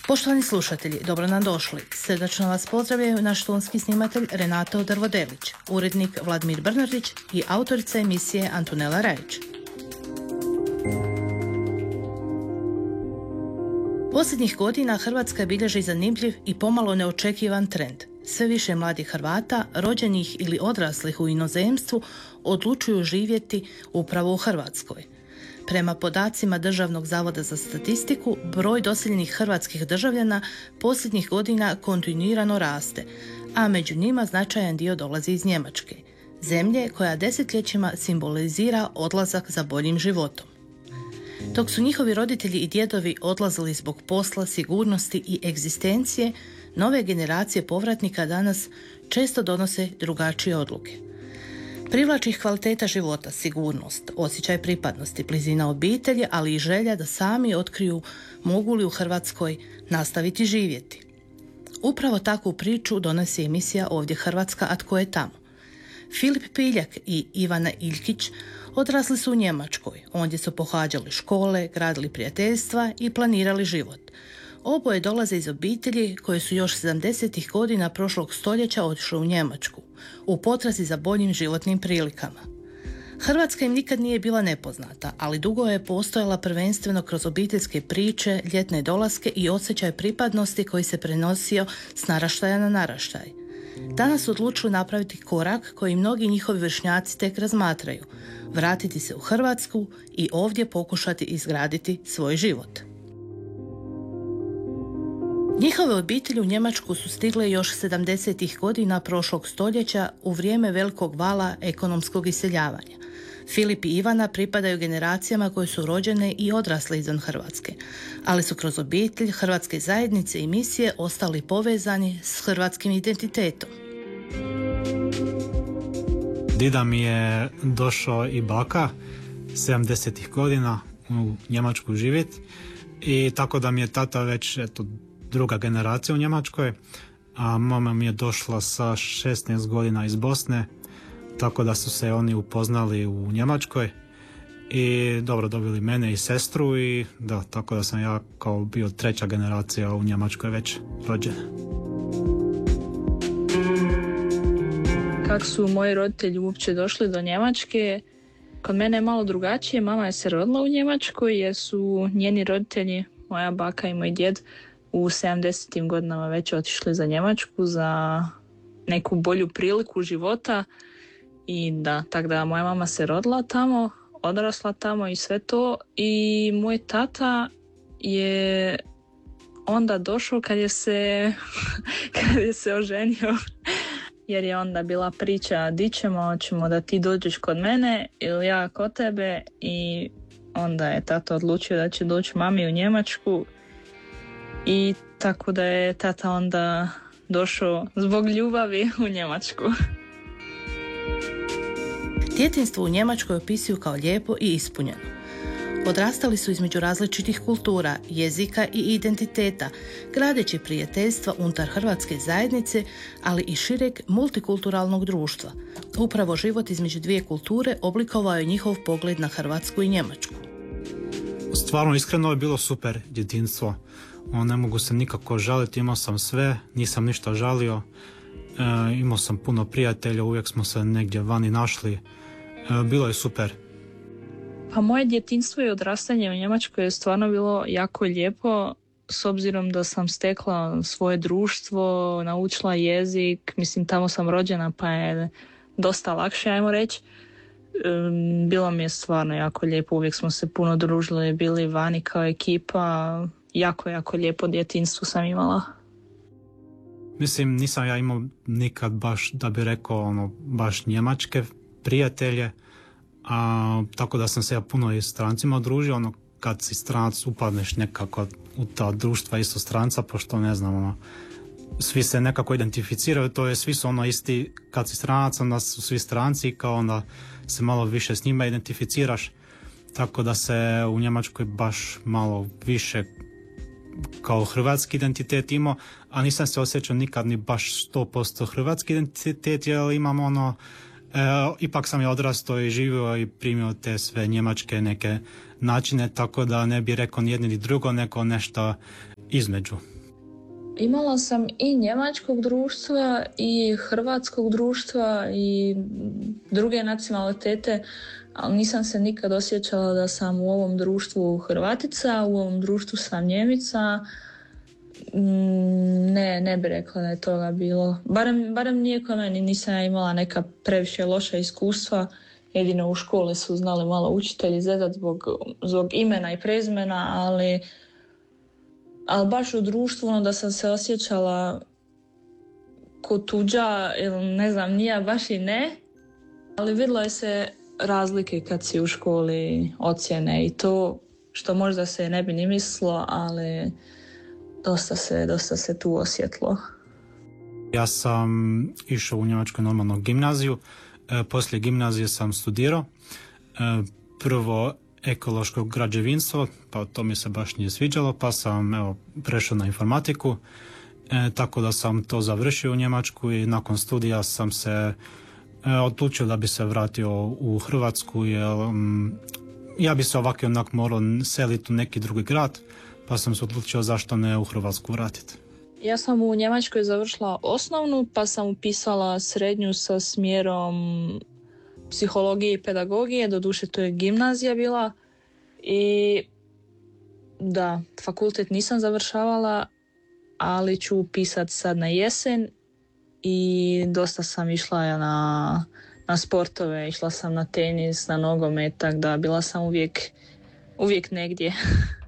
Poštovani slušatelji, dobro nam došli. Srdačno vas pozdravljaju naš tonski snimatelj Renato Drvodelić, urednik Vladimir Brnardić i autorica emisije Antonela Rajić. Posljednjih godina Hrvatska bilježi zanimljiv i pomalo neočekivan trend. Sve više mladih Hrvata, rođenih ili odraslih u inozemstvu, odlučuju živjeti upravo u Hrvatskoj. Prema podacima Državnog zavoda za statistiku, broj doseljenih hrvatskih državljana posljednjih godina kontinuirano raste, a među njima značajan dio dolazi iz Njemačke, zemlje koja desetljećima simbolizira odlazak za boljim životom. Dok su njihovi roditelji i djedovi odlazili zbog posla, sigurnosti i egzistencije, nove generacije povratnika danas često donose drugačije odluke. Privlači ih kvaliteta života, sigurnost, osjećaj pripadnosti, blizina obitelji, ali i želja da sami otkriju mogu li u Hrvatskoj nastaviti živjeti. Upravo takvu priču donosi emisija Ovdje Hrvatska, a tko je tamo. Filip Piljak i Ivana Iljkić odrasli su u Njemačkoj, ondje su pohađali škole, gradili prijateljstva i planirali život. Oboje dolaze iz obitelji koje su još 70. godina prošlog stoljeća otišle u Njemačku, u potrazi za boljim životnim prilikama. Hrvatska im nikad nije bila nepoznata, ali dugo je postojala prvenstveno kroz obiteljske priče, ljetne dolaske i osjećaj pripadnosti koji se prenosio s naraštaja na naraštaj. Danas odlučuju napraviti korak koji mnogi njihovi vršnjaci tek razmatraju, vratiti se u Hrvatsku i ovdje pokušati izgraditi svoj život. Njihove obitelji u Njemačku su stigle još 70. godina prošlog stoljeća u vrijeme velikog vala ekonomskog iseljavanja. Filip i Ivana pripadaju generacijama koje su rođene i odrasle izvan Hrvatske, ali su kroz obitelj, hrvatske zajednice i misije ostali povezani s hrvatskim identitetom. Dida mi je došao i baka 70. godina u Njemačku živjeti i tako da mi je tata već druga generacija u Njemačkoj, a mama mi je došla sa 16 godina iz Bosne, tako da su se oni upoznali u Njemačkoj i dobro dobili mene i sestru i da, tako da sam ja kao bio treća generacija u Njemačkoj već rođena. Kako su moji roditelji uopće došli do Njemačke, kod mene je malo drugačije. Mama je se rodila u Njemačkoj jer su njeni roditelji, moja baka i moj djed, u 70. godinama već otišli za Njemačku za neku bolju priliku života i da, tako da moja mama se rodila tamo, odrasla tamo i sve to i moj tata je onda došao kad je se oženio jer je onda bila priča di ćemo, hoćemo da ti dođeš kod mene ili ja kod tebe i onda je tata odlučio da će doći mami u Njemačku. I tako da je tata onda došao zbog ljubavi u Njemačku. Djetinjstvo u Njemačkoj opisuju kao lijepo i ispunjeno. Odrastali su između različitih kultura, jezika i identiteta, gradeći prijateljstva unutar hrvatske zajednice, ali i šireg multikulturalnog društva. Upravo život između dvije kulture oblikovao je njihov pogled na Hrvatsku i Njemačku. Stvarno, iskreno je bilo super djetinjstvo. Ne mogu se nikako žaliti, imao sam sve, nisam ništa žalio, imao sam puno prijatelja, uvijek smo se negdje vani našli, bilo je super. Pa moje djetinjstvo i odrastanje u Njemačkoj je stvarno bilo jako lijepo, s obzirom da sam stekla svoje društvo, naučila jezik, mislim tamo sam rođena pa je dosta lakše, ajmo reći. Bilo mi je stvarno jako lijepo, uvijek smo se puno družili, bili vani kao ekipa. Jako lijepo djetinjstvo sam imala. Mislim, nisam ja imao nikad baš, da bi rekao, baš njemačke prijatelje, tako da sam se ja puno i strancima družio, kad si stranac upadneš nekako u ta društva isto stranca, pošto ne znam, svi se nekako identificiraju, to je svi su isti, kad si stranac, onda su svi stranci, kao onda se malo više s njima identificiraš, tako da se u Njemačkoj baš malo više kao hrvatski identitet imao, a nisam se osjećao nikad ni baš 100% hrvatski identitet, jer imam ipak sam je odrastao i živio i primio te sve njemačke neke načine, tako da ne bi rekao ni jedno ni drugo, neko nešto između. Imala sam i njemačkog društva i hrvatskog društva i druge nacionalitete, ali nisam se nikad osjećala da sam u ovom društvu Hrvatica, u ovom društvu sam Njemica. Ne bi rekla da je toga bilo. Barem nije kod meni, nisam ja imala neka previše loša iskustva. Jedino u škole su znali malo učitelji zezat zbog imena i prezimena, ali baš u društvu da sam se osjećala ko tuđa, ili ne znam, nije baš i ne, ali vidjelo je se razlike kad si u školi, ocjene i to što možda se ne bi ni mislilo, ali dosta se tu osjetilo. Ja sam išao u njemačku normalnu gimnaziju, poslije gimnazije sam studirao, prvo ekološko građevinstvo, pa to mi se baš nije sviđalo, pa sam prešao na informatiku, tako da sam to završio u Njemačku i nakon studija sam se odlučio da bi se vratio u Hrvatsku, jer ja bi se ovako onak morao seliti u neki drugi grad, pa sam se odlučio zašto ne u Hrvatsku vratiti. Ja sam u Njemačkoj završila osnovnu, pa sam upisala srednju sa smjerom psihologije i pedagogije, doduše to je gimnazija bila. I da, fakultet nisam završavala, ali ću upisati sad na jesen i dosta sam išla na sportove, išla sam na tenis, na nogomet, tako da bila sam uvijek negdje.